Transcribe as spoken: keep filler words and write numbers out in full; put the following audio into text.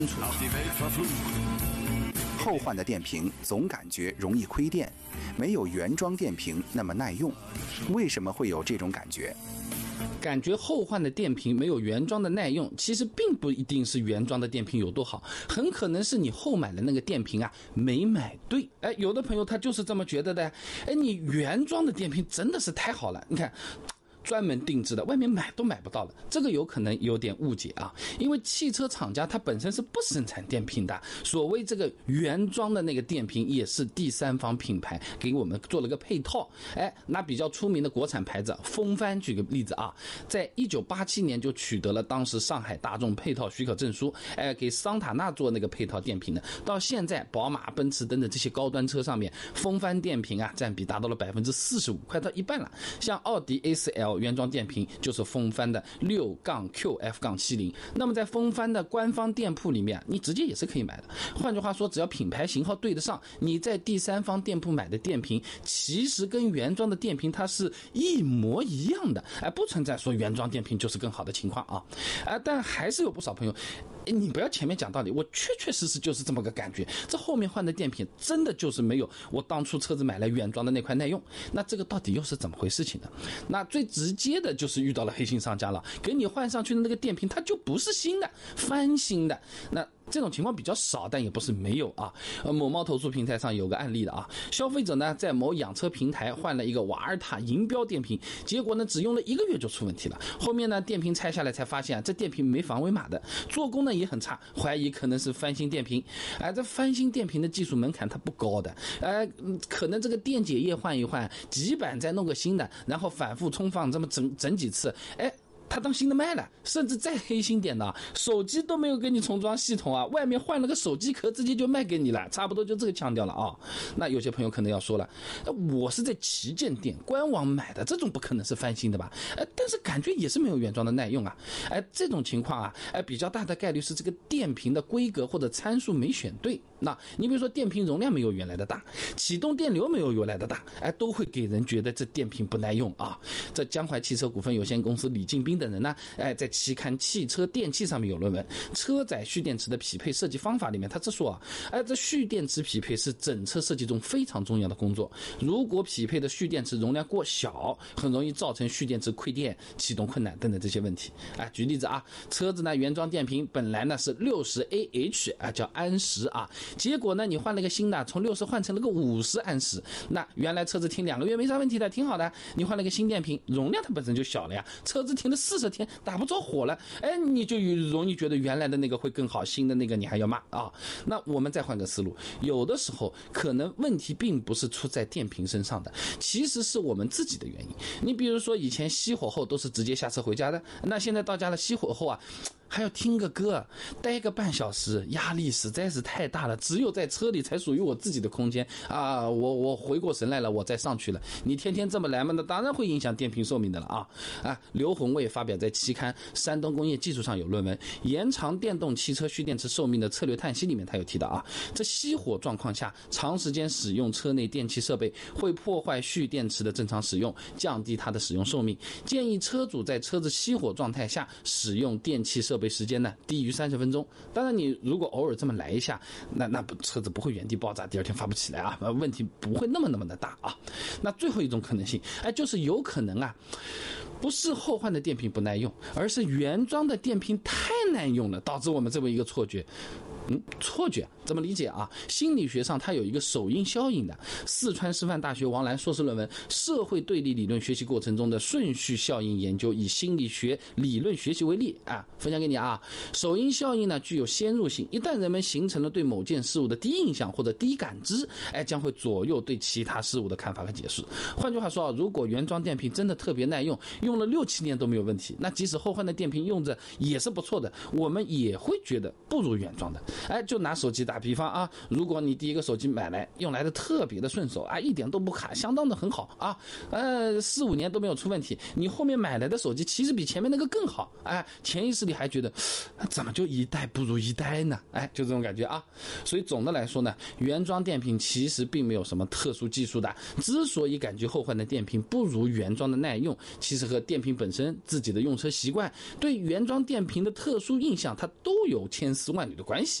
后换的电瓶总感觉容易亏电，没有原装电瓶那么耐用。为什么会有这种感觉？ 感觉后换的电瓶没有原装的耐用，其实并不一定是原装的电瓶有多好，很可能是你后买的那个电瓶啊没买对。哎，有的朋友他就是这么觉得的。哎，你原装的电瓶真的是太好了，你看。专门定制的，外面买都买不到了，这个有可能有点误解啊，因为汽车厂家它本身是不生产电瓶的，所谓这个原装的那个电瓶也是第三方品牌给我们做了个配套。哎，那比较出名的国产牌子风帆，举个例子啊，在一九八七年就取得了当时上海大众配套许可证书，哎，给桑塔纳做那个配套电瓶的，到现在宝马、奔驰等等这些高端车上面，风帆电瓶啊占比达到了百分之四十五，快到一半了。像奥迪 A 四 L原装电瓶就是风帆的 六 Q F 七零， 那么在风帆的官方店铺里面你直接也是可以买的。换句话说，只要品牌型号对得上，你在第三方店铺买的电瓶其实跟原装的电瓶它是一模一样的，哎，不存在说原装电瓶就是更好的情况啊。哎，但还是有不少朋友，你不要前面讲道理，我确确实实就是这么个感觉，这后面换的电瓶真的就是没有我当初车子买来原装的那块耐用。那这个到底又是怎么回事情呢？那最直接的就是遇到了黑心商家了，给你换上去的那个电瓶它就不是新的，翻新的。那这种情况比较少，但也不是没有啊。呃，某猫投诉平台上有个案例的啊，消费者呢在某养车平台换了一个瓦尔塔银标电瓶，结果呢只用了一个月就出问题了。后面呢电瓶拆下来才发现啊，这电瓶没防伪码的，做工呢也很差，怀疑可能是翻新电瓶。哎，这翻新电瓶的技术门槛它不高的，哎，可能这个电解液换一换，极板再弄个新的，然后反复充放这么整整几次，哎。他当新的卖了，甚至再黑心点的，手机都没有给你重装系统啊，外面换了个手机壳直接就卖给你了，差不多就这个腔调了啊。那有些朋友可能要说了，我是在旗舰店官网买的，这种不可能是翻新的吧？呃，但是感觉也是没有原装的耐用啊。哎，这种情况啊，哎，比较大的概率是这个电瓶的规格或者参数没选对。那你比如说电瓶容量没有原来的大，启动电流没有原来的大，哎，都会给人觉得这电瓶不耐用啊。这江淮汽车股份有限公司李进兵等人呢，哎，在期刊《汽车电器》上面有论文《车载蓄电池的匹配设计方法》里面，他这说啊，哎，这蓄电池匹配是整车设计中非常重要的工作。如果匹配的蓄电池容量过小，很容易造成蓄电池亏电、启动困难等等这些问题。哎，举例子啊，车子呢原装电瓶本来呢是 六十 A H 啊，叫安时啊，结果呢你换了个新的，从六十换成了个五十安时。那原来车子停两个月没啥问题的，挺好的，你换了个新电瓶，容量它本身就小了呀，车子停了四十天打不着火了，哎，你就容易觉得原来的那个会更好，新的那个你还要骂啊。那我们再换个思路，有的时候可能问题并不是出在电瓶身上的，其实是我们自己的原因。你比如说以前熄火后都是直接下车回家的，那现在到家了熄火后啊还要听个歌，待个半小时，压力实在是太大了。只有在车里才属于我自己的空间啊！我我回过神来了，我再上去了。你天天这么来嘛，那当然会影响电瓶寿命的了啊！啊，刘宏卫发表在期刊《山东工业技术》上有论文《延长电动汽车蓄电池寿命的策略叹息》里面，他有提到啊，这熄火状况下长时间使用车内电气设备会破坏蓄电池的正常使用，降低它的使用寿命。建议车主在车子熄火状态下使用电气设备时间呢低于三十分钟。当然你如果偶尔这么来一下，那那车子不会原地爆炸，第二天发不起来啊，问题不会那么那么的大啊。那最后一种可能性，哎，就是有可能啊不是后换的电瓶不耐用，而是原装的电瓶太耐用了，导致我们这么一个错觉。嗯，错觉怎么理解啊？心理学上它有一个首因效应的。四川师范大学王兰硕士论文《社会对立理论学习过程中的顺序效应研究，以心理学理论学习为例》啊，分享给你啊。首因效应呢具有先入性，一旦人们形成了对某件事物的第一印象或者第一感知，哎，将会左右对其他事物的看法和解释。换句话说啊，如果原装电瓶真的特别耐用，用了六七年都没有问题，那即使后换的电瓶用着也是不错的，我们也会觉得不如原装的。哎，就拿手机打比方啊，如果你第一个手机买来用来的特别的顺手啊，一点都不卡，相当的很好啊，呃，四五年都没有出问题，你后面买来的手机其实比前面那个更好，哎，潜意识里还觉得怎么就一代不如一代呢？哎，就这种感觉啊。所以总的来说呢，原装电瓶其实并没有什么特殊技术的，之所以感觉后换的电瓶不如原装的耐用，其实和电瓶本身自己的用车习惯，对原装电瓶的特殊印象，它都有千丝万缕的关系。